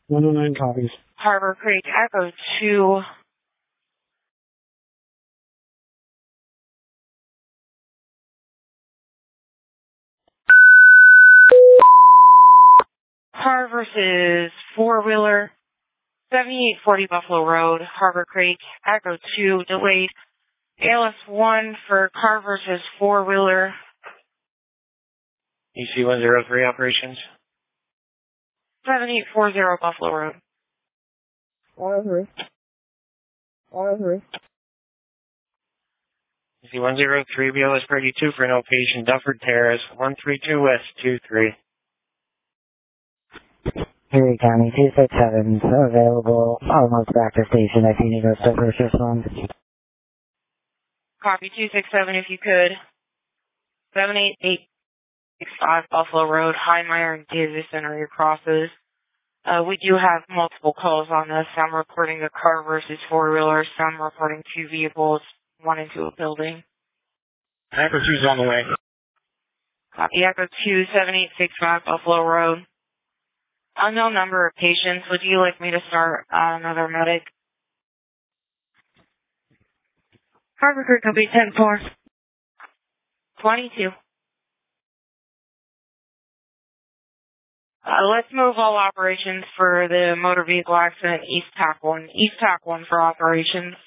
109 copies. Harbor Creek, Echo 2. Car versus four-wheeler, 7840 Buffalo Road, Harbor Creek, Echo 2, delayed. ALS 1 for car versus four-wheeler. EC 103 operations. 7840 Buffalo Road. 103. 103. EC 103 BLS 32 for no patient, Dufford Terrace, 132 West 23. Erie County 267 available, almost back to station if you need us to first respond. Copy 267 if you could. 78865 Buffalo Road, Highmeyer and Davis and Area crosses. We do have multiple calls on this. Some reporting a car versus four-wheeler, some reporting two vehicles, one into a building. Echo 2's on the way. Copy Echo 2, 7865 Buffalo Road. Unknown number of patients. Would you like me to start another medic? Harbor Creek will be 10-4. 22. Let's move all operations for the motor vehicle accident, East TAC 1. East TAC 1 for operations.